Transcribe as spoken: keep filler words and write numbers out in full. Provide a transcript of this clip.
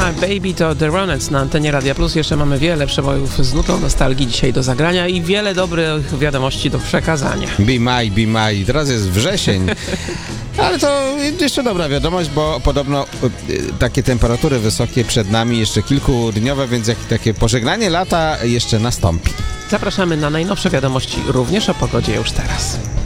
My Baby to The Ronettes na antenie Radia Plus. Jeszcze mamy wiele przebojów z nutą nostalgii dzisiaj do zagrania i wiele dobrych wiadomości do przekazania. Be my, be my. Teraz jest wrzesień. Ale to jeszcze dobra wiadomość, bo podobno y, takie temperatury wysokie przed nami, jeszcze kilkudniowe, więc jak, takie pożegnanie lata jeszcze nastąpi. Zapraszamy na najnowsze wiadomości również o pogodzie już teraz.